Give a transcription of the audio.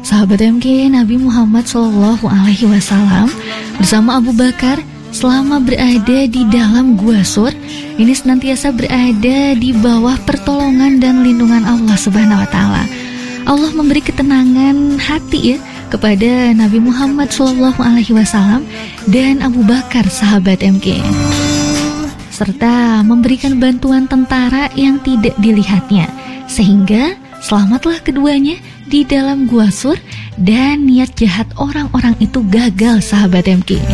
Sahabat MK, Nabi Muhammad SAW bersama Abu Bakar selama berada di dalam gua Sur ini senantiasa berada di bawah pertolongan dan lindungan Allah Subhanahu wa taala. Allah memberi ketenangan hati ya kepada Nabi Muhammad SAW dan Abu Bakar sahabat MK, serta memberikan bantuan tentara yang tidak dilihatnya, sehingga selamatlah keduanya di dalam gua Sur dan niat jahat orang-orang itu gagal sahabat MK.